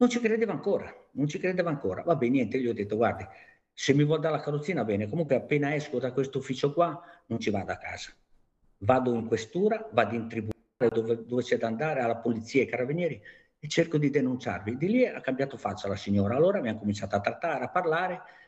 Non ci credeva ancora, non ci credeva ancora. Vabbè, niente, gli ho detto: "Guardi, se mi vuol dare la carrozzina bene, comunque appena esco da questo ufficio qua non ci vado a casa. Vado in questura, vado in tribunale dove c'è da andare, alla polizia, ai carabinieri e cerco di denunciarvi." Di lì ha cambiato faccia la signora. Allora abbiam cominciato a trattare, a parlare